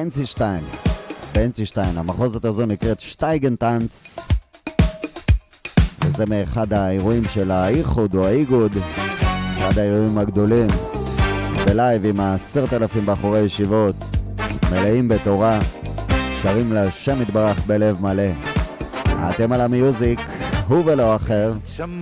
בנצישטיין. בנצישטיין, המחוזת הזו נקראת שטייגנטנץ, וזה מאחד האירועים של האיחוד או האיגוד, אחד האירועים הגדולים, בלייב עם 10,000 בחורי ישיבות, מלאים בתורה, שרים לשם יתברך בלב מלא. אתם על המיוזיק, הוא ולא אחר.